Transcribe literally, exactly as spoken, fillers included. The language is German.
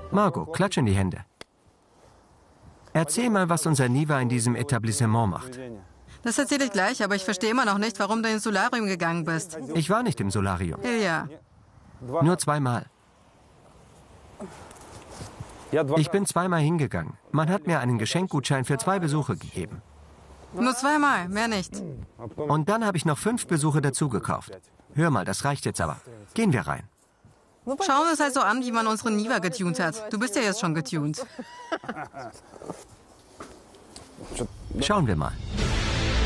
Margot, klatsch in die Hände. Erzähl mal, was unser Niva in diesem Etablissement macht. Das erzähle ich gleich, aber ich verstehe immer noch nicht, warum du ins Solarium gegangen bist. Ich war nicht im Solarium. Ilja. Nur zweimal. Ich bin zweimal hingegangen. Man hat mir einen Geschenkgutschein für zwei Besuche gegeben. Nur zweimal, mehr nicht. Und dann habe ich noch fünf Besuche dazu gekauft. Hör mal, das reicht jetzt aber. Gehen wir rein. Schauen wir es halt so an, wie man unsere Niva getunt hat. Du bist ja jetzt schon getunt. Schauen wir mal.